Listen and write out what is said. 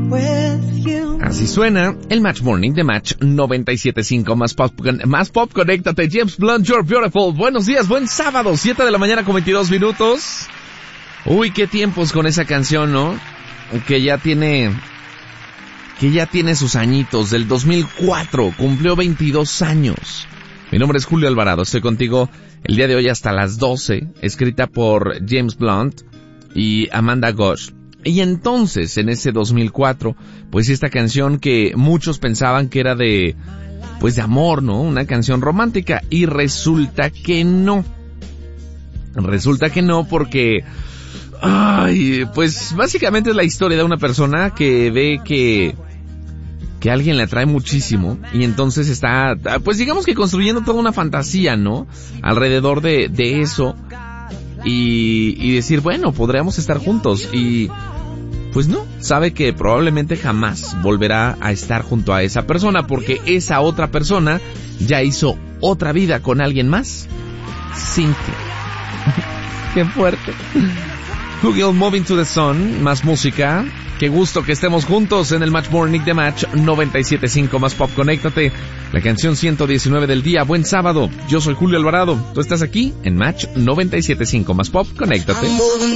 Así suena el Match Morning de Match 97.5, más pop, conéctate. James Blunt, You're Beautiful. Buenos días, buen sábado, 7 de la mañana con 22 minutos. Uy, qué tiempos con esa canción, ¿no? Que ya tiene sus añitos, del 2004, cumplió 22 años. Mi nombre es Julio Alvarado, estoy contigo el día de hoy hasta las 12, escrita por James Blunt y Amanda Ghosh. Y entonces, en ese 2004, pues esta canción que muchos pensaban que era de amor, ¿no? Una canción romántica, y resulta que no. Porque, pues básicamente es la historia de una persona que ve que alguien le atrae muchísimo, y entonces está, pues digamos que construyendo toda una fantasía, ¿no? Alrededor de eso, y decir, bueno, podríamos estar juntos, y pues no, sabe que probablemente jamás volverá a estar junto a esa persona, porque esa otra persona ya hizo otra vida con alguien más. Cynthia. Qué fuerte. Google Moving to the Sun, más música. Qué gusto que estemos juntos en el Match Morning de Match 97.5, más pop, conéctate. La canción 119 del día. Buen sábado. Yo soy Julio Alvarado. Tú estás aquí en Match 97.5, más pop, conéctate.